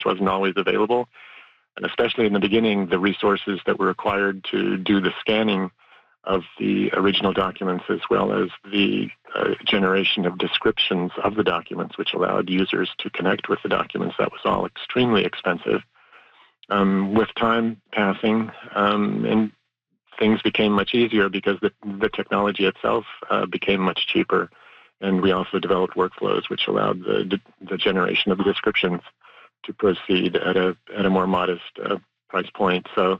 wasn't always available. And especially in the beginning, the resources that were required to do the scanning of the original documents, as well as the generation of descriptions of the documents, which allowed users to connect with the documents, that was all extremely expensive. With time passing, and things became much easier because the technology itself became much cheaper. And we also developed workflows which allowed the generation of the descriptions to proceed at a more modest price point. So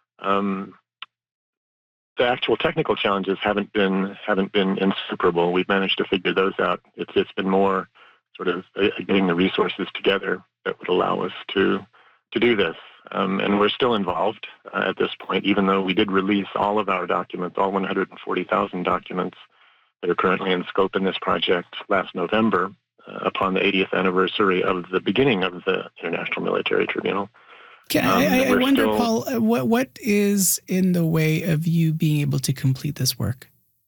the actual technical challenges haven't been insuperable. We've managed to figure those out. It's been more sort of getting the resources together that would allow us to do this. And we're still involved at this point, even though we did release all of our documents, all 140,000 documents that are currently in scope in this project last November, upon the 80th anniversary of the beginning of the International Military Tribunal. I wonder, Paul, what is in the way of you being able to complete this work?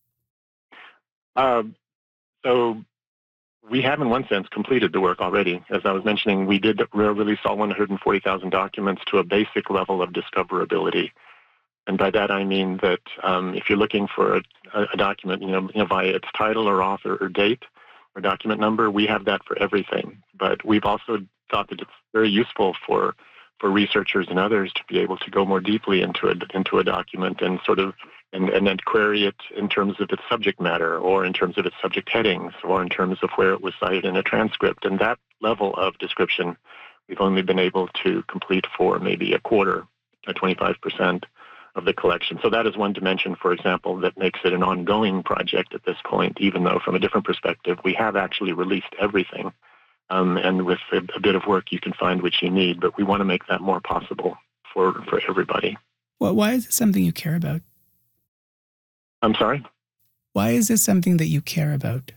So we have, in one sense, completed the work already. As I was mentioning, we did release all 140,000 documents to a basic level of discoverability. And by that I mean that if you're looking for a document, via its title or author or date or document number, we have that for everything. But we've also thought that it's very useful for researchers and others to be able to go more deeply into a document and sort of and then query it in terms of its subject matter, or in terms of its subject headings, or in terms of where it was cited in a transcript. And that level of description we've only been able to complete for maybe a quarter, 25% of the collection. So that is one dimension, for example, that makes it an ongoing project at this point, even though from a different perspective, we have actually released everything. And with a bit of work, you can find what you need, but we want to make that more possible for everybody. Well, why is this something you care about? I'm sorry? Why is this something that you care about?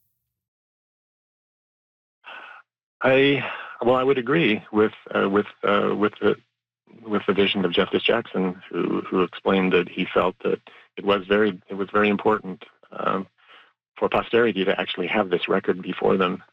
I would agree with the vision of Justice Jackson, who explained that he felt that it was very important for posterity to actually have this record before them.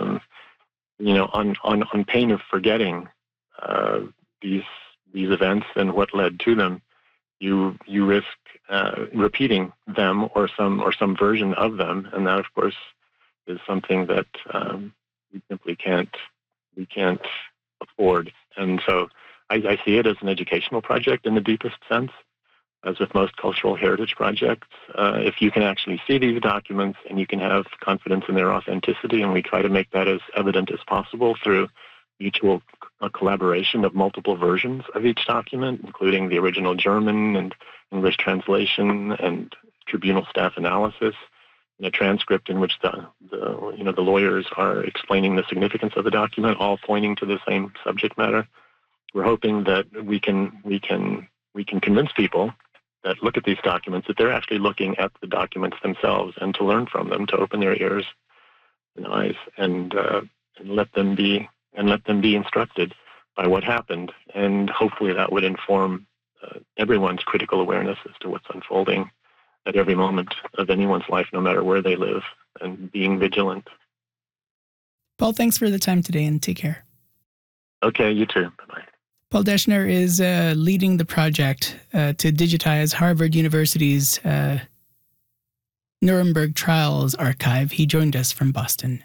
On pain of forgetting these events and what led to them, you risk repeating them or some version of them, and that, of course, is something that we simply can't afford. And so I see it as an educational project in the deepest sense. As with most cultural heritage projects, if you can actually see these documents and you can have confidence in their authenticity, and we try to make that as evident as possible through mutual collaboration of multiple versions of each document, including the original German and English translation and tribunal staff analysis, and a transcript in which the lawyers are explaining the significance of the document, all pointing to the same subject matter. We're hoping that we can convince people that look at these documents that they're actually looking at the documents themselves, and to learn from them, to open their ears and eyes and let them be instructed by what happened. And hopefully that would inform everyone's critical awareness as to what's unfolding at every moment of anyone's life, no matter where they live, and being vigilant. Paul, thanks for the time today, and take care. Okay, you too. Bye-bye. Paul Deschner is leading the project to digitize Harvard University's Nuremberg Trials archive. He joined us from Boston.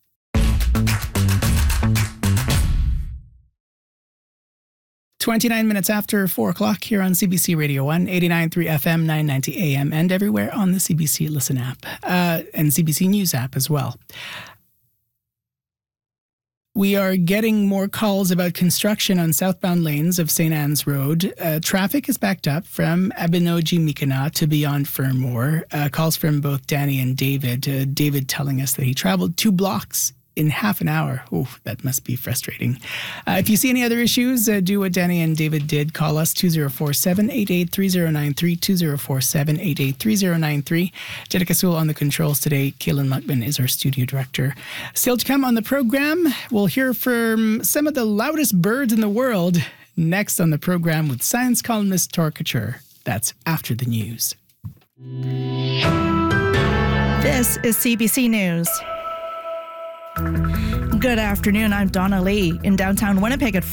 29 minutes after 4 o'clock here on CBC Radio 1, 89.3 FM, 990 AM, and everywhere on the CBC Listen app and CBC News app as well. We are getting more calls about construction on southbound lanes of St. Anne's Road. Traffic is backed up from Abinogi-Mikana to beyond Fermor. Calls from both Danny and David. David telling us that he traveled 2 blocks in half an hour. Oh, that must be frustrating. If you see any other issues, do what Danny and David did. Call us 2047-883093, 2047-883093. Jenica Sewell on the controls today. Kaylin Luckman is our studio director. Still to come on the program, we'll hear from some of the loudest birds in the world next on the program with science columnist Tor Couture. That's after the news. This is CBC News. Good afternoon. I'm Donna Lee in downtown Winnipeg at